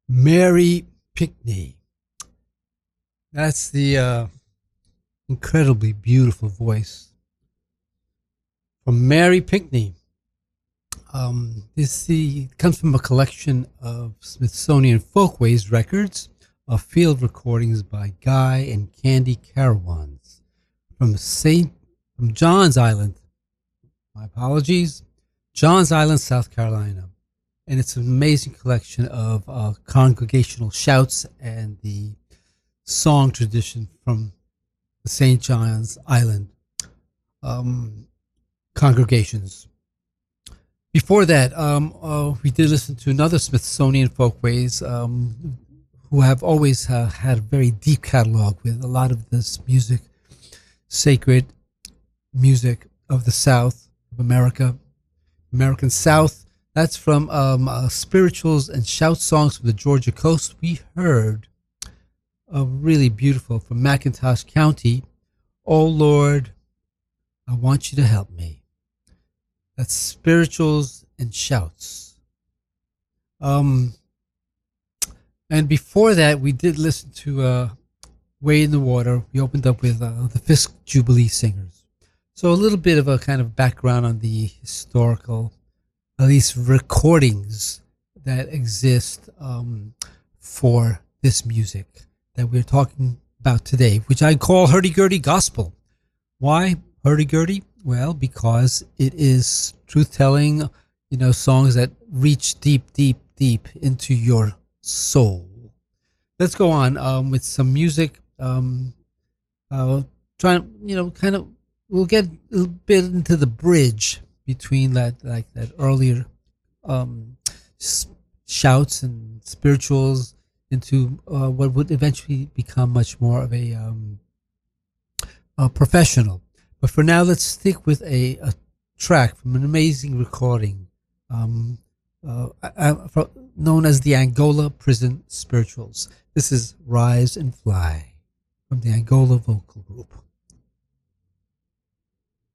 Mary Pickney. That's the incredibly beautiful voice from Mary Pickney. Comes from a collection of Smithsonian Folkways records of field recordings by Guy and Candy Carawans from Johns Island. My apologies, Johns Island, South Carolina, and it's an amazing collection of congregational shouts and the song tradition from the St. John's Island congregations. Before that, we did listen to another Smithsonian Folkways who have always had a very deep catalog with a lot of this music, sacred music of the South of America, American South. That's from Spirituals and Shout Songs from the Georgia Coast. We heard a really beautiful from McIntosh County, "Oh Lord, I Want You to Help Me." That's Spirituals and Shouts. And before that, we did listen to Way in the Water. We opened up with the Fisk Jubilee Singers. So a little bit of a kind of background on the historical, at least recordings that exist for this music that we're talking about today, which I call hurdy-gurdy gospel. Why hurdy-gurdy? Well, because it is truth-telling, songs that reach deep, deep, deep into your soul. Let's go on with some music. We'll get a little bit into the bridge between that earlier shouts and spirituals into what would eventually become much more of a professional. But for now, let's stick with a track from an amazing recording known as the Angola Prison Spirituals. This is Rise and Fly from the Angola Vocal Group.